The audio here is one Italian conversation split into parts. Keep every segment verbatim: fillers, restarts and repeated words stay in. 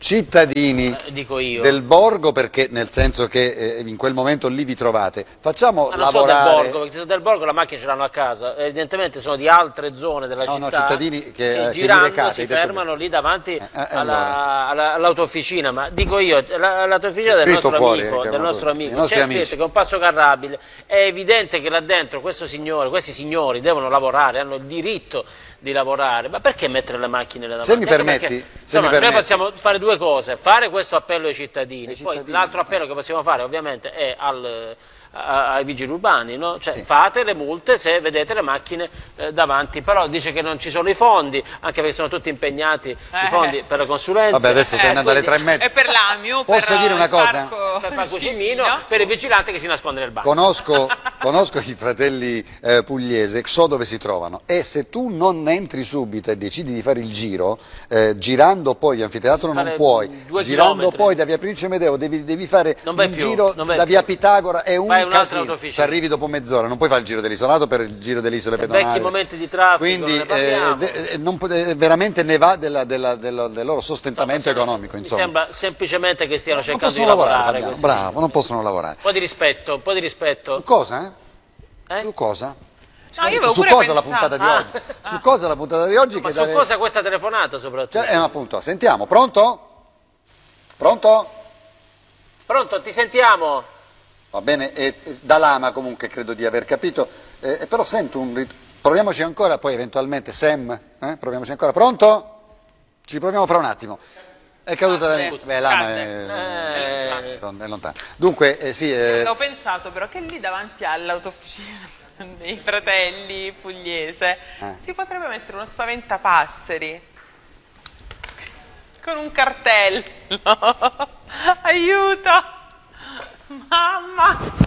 cittadini eh, dico io. del borgo, perché nel senso che eh, in quel momento lì vi trovate, facciamo Ma non lavorare... sono del borgo, perché se sono del borgo la macchina ce l'hanno a casa, evidentemente sono di altre zone della no, città, no, cittadini che, che che girando vi recate, si detto fermano che... lì davanti eh, eh, alla, allora. alla, all'autofficina, ma dico io, la, l'autofficina del nostro fuori, amico, eh, del nostro amico c'è amici. scritto che è un passo carrabile, è evidente che là dentro questo signore, questi signori devono lavorare, hanno il diritto di lavorare, ma perché mettere le macchine davanti? Se mi permetti, perché, se insomma, mi permetti. noi possiamo fare due cose, fare questo appello ai cittadini, Ai poi cittadini, l'altro eh. appello che possiamo fare ovviamente è al, a, ai vigili urbani, no? Cioè Sì. fate le multe se vedete le macchine eh, davanti, però dice che non ci sono i fondi, anche perché sono tutti impegnati Eh. i fondi per le consulenze. Vabbè, adesso stiamo andando alle tre e mezza. E per l'Amiu, per Posso dire una il cosa? parco Per Parco Cimino, Cimino, per il vigilante che si nasconde nel bagno. Conosco, conosco i fratelli eh, pugliese, so dove si trovano, e se tu non entri subito e decidi di fare il giro, eh, girando poi, anfiteatro non Fare puoi, due girando chilometri. poi da via Principe Medeo devi, devi fare Non vai un più, giro non vai da più. via Pitagora, è un Vai a un'altra casino, autofficina. ci arrivi dopo mezz'ora, non puoi fare il giro dell'isolato per il giro delle isole Se pedonali. vecchi momenti di traffico, Quindi ne parliamo. eh, de- non pot- eh, veramente ne va della, della, della, del loro sostentamento Insomma, economico. Mi Insomma. sembra semplicemente che stiano Non cercando di possono lavorare, lavorare. Fabiano, questi- bravo, non possono lavorare. Un po' di rispetto, un po' di rispetto. Su cosa, eh? Eh? Su cosa? No, io avevo Su pure cosa la pensato- puntata di Ah. oggi? Su cosa la puntata di oggi? Ma che su dare- cosa questa telefonata soprattutto? Cioè, eh, appunto, sentiamo, pronto? Pronto? Pronto, ti sentiamo? Va bene, eh, eh, da Lama comunque credo di aver capito, eh, eh, però sento un... rit- proviamoci ancora, poi eventualmente Sam, eh? Proviamoci ancora, pronto? Ci proviamo fra un attimo. È caduta da... Cadde. Beh, Lama Cadde. è, Eh, è lontano. Dunque, eh, sì... eh, Ho pensato però che lì davanti all'autofficina dei fratelli pugliese Eh. si potrebbe mettere uno spaventapasseri con un cartello. Aiuto! Mamma!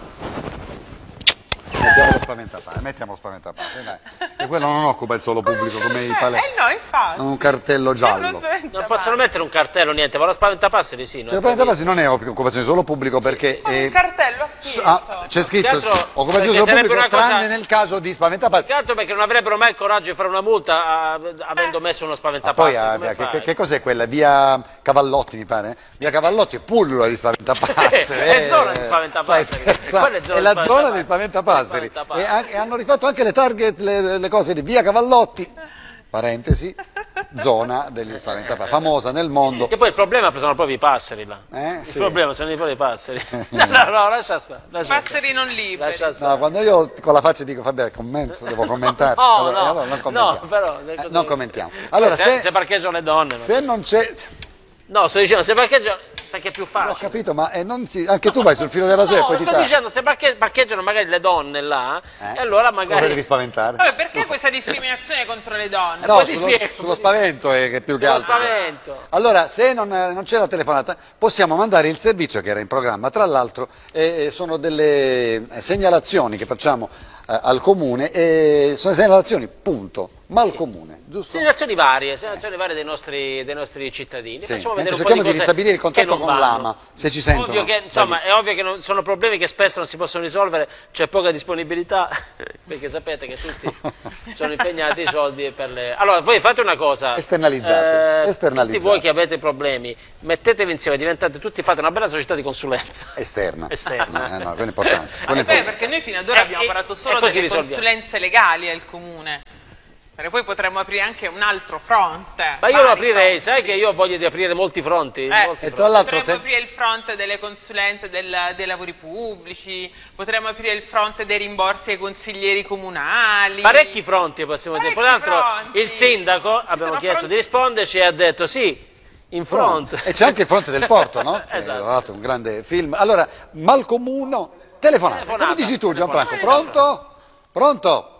Mettiamo lo spaventapasseri, mettiamo lo spaventapasseri, dai. E quello non occupa il solo pubblico come i pale... Eh no, infatti. Un cartello È uno giallo. non spaventapasseri. possono mettere un cartello, niente, ma lo spaventapasseri sì. Cioè, spaventapasseri non è occupazione solo pubblico perché... Con eh, un cartello s- appeso. ah, c'è scritto Che altro- occupazione perché solo sarebbe pubblico una cosa- tranne nel caso di spaventapasseri. Che altro perché non avrebbero mai il coraggio di fare una multa ah, avendo messo uno Ma spaventapasseri. poi ah, come che, fai? che- che cos'è quella? Via Cavallotti mi pare? Via Cavallotti è pullula di spaventapasseri. È zona di eh, spaventapasseri. stai scherzando? Quella è zona È di la spaventapasseri. zona di spaventapasseri. Spaventapasseri. E, an- e hanno rifatto anche le target, le, le cose di via Cavallotti, parentesi, zona degli spaventapasseri, famosa nel mondo. Che poi il problema sono proprio i passeri là. Eh, Il sì. problema sono i propri passeri. No, no, no, lascia stare. lascia stare. Passeri non liberi. Lascia stare. No, quando io con la faccia dico, vabbè, commento, devo commentare. No, allora, no, allora non commentiamo. no, però, Eh, non commentiamo. Allora, Allora, se, se, se parcheggiano le donne. no. se non c'è... No, sto dicendo, se parcheggiano, perché è più Ho facile. capito, ma eh, non si- anche tu vai sul filo della sera e No, poi ti sto tagli. dicendo, se parche- parcheggiano magari le donne là, Eh? e allora Cosa magari... devi spaventare? Vabbè, perché questa discriminazione contro le donne? No, poi ti sullo, spiego. sullo spavento è che più che Sullo altro. spavento. Allora, se non, eh, non c'è la telefonata, possiamo mandare il servizio che era in programma. Tra l'altro, eh, eh, sono delle eh, segnalazioni che facciamo eh, al comune, e sono segnalazioni, punto, ma al comune, giusto? Segnalazioni varie, segnalazioni varie dei nostri, dei nostri cittadini. Sì, Facciamo mentre vedere un po' cerchiamo di cose ristabilire il che contatto non con vanno. l'Ama, se ci sentono. Ovvio che, insomma, da lì. è ovvio che non- sono problemi che spesso non si possono risolvere, c'è poca disponibilità, perché sapete che tutti sono impegnati i soldi per le... Allora, voi fate una cosa, Esternalizzate, eh, esternalizzate. tutti voi che avete problemi, mettetevi insieme, diventate tutti, fate una bella società di consulenza. Esterna. Esterna. Eh, no, quello è importante. quello è Eh beh, importante. perché noi fino ad ora Eh, abbiamo e- parlato e solo così delle risolviamo. consulenze legali al comune. Perché poi potremmo aprire anche un altro fronte. Ma io lo vari aprirei, fronti. sai che io ho voglia di aprire molti fronti? Eh, molti E tra fronti. l'altro Potremmo te- aprire il fronte delle consulenze del- dei lavori pubblici, potremmo aprire il fronte dei rimborsi ai consiglieri comunali. Parecchi fronti possiamo dire. Tra Parecchi l'altro fronti. il sindaco, Ci abbiamo sono chiesto fronti- di risponderci e ha detto sì, in front. E c'è anche il fronte del porto, no? Eh, Esatto. tra l'altro un grande film. Allora, Malcomuno, telefonata. Telefonata. Come dici tu, Gianfranco? Telefonata. Pronto? Pronto?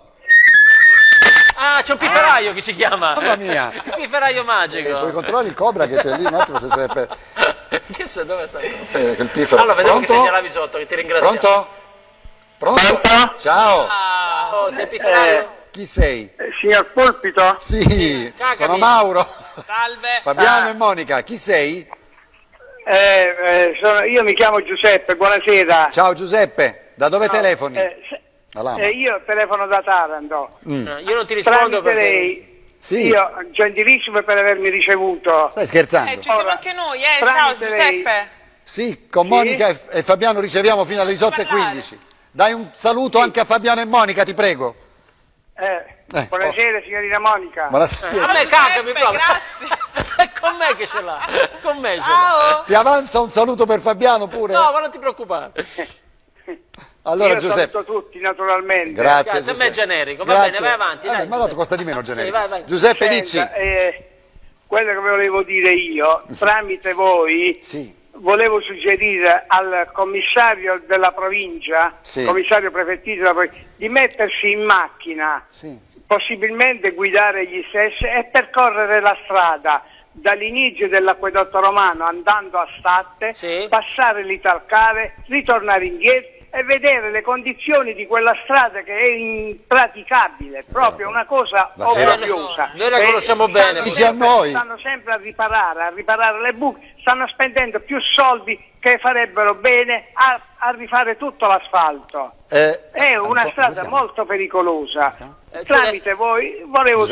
Ah, c'è un pifferaio che ci chiama. Mamma mia. Il pifferaio Eh, magico. puoi controllare il cobra che c'è lì un attimo se sei per... Che sa, dove sta? Sì, quel piffero. Allora, vediamo che Pronto? segnalavi sotto, che ti ringrazio. Pronto? Pronto? Ciao. Ah, Oh, sei il pifferaio? Chi sei? Eh, signor Polpito? Sì, Cagami. sono Mauro. salve. Fabiano Ah. e Monica, chi sei? Eh, eh, sono- io mi chiamo Giuseppe, buonasera. Ciao Giuseppe, da dove Ciao. telefoni? Eh, se- Da Lama. eh, io telefono da Taranto. Mm. Eh, Io non ti rispondo Tramite perché... lei, Sì. Io, gentilissimo per avermi ricevuto. Stai scherzando? Eh, ci siamo Ora, anche noi, eh, ciao tramite lei- Giuseppe. Sì, con Sì? Monica e, e Fabiano riceviamo fino alle diciotto e quindici. Dai un saluto Sì. anche a Fabiano e Monica, ti prego. Eh, Eh, buonasera signorina Monica. Buonasera. Eh, a me Giuseppe, cambiami proprio. grazie. È con me che ce l'ha. Con me ce l'ha. Ciao. Ti avanza un saluto per Fabiano pure? No, ma non ti preoccupare. Allora Io Giuseppe. saluto tutti naturalmente. Grazie. Grazie, a me è Giuseppe. generico, va Grazie. bene, vai avanti, Eh, dai, ma tanto costa di meno Sì, generico. vai, vai. Giuseppe Senta, dici? eh, quello che volevo dire io, tramite voi, Sì. volevo suggerire al commissario della provincia, Sì. commissario prefettizio della provincia, di mettersi in macchina, Sì. possibilmente guidare gli stessi e percorrere la strada dall'inizio dell'acquedotto romano andando a Statte, Sì. passare l'Italcare, ritornare indietro e vedere le condizioni di quella strada che è impraticabile, proprio una cosa La sera- obbrobriosa. Noi la E conosciamo stanno bene. Dici a sempre- noi. Stanno sempre a riparare, a riparare le buche, stanno spendendo più soldi che farebbero bene a, a rifare tutto l'asfalto. Eh, È una Anto- strada come si chiama? molto pericolosa. Eh, tu- Tramite voi volevo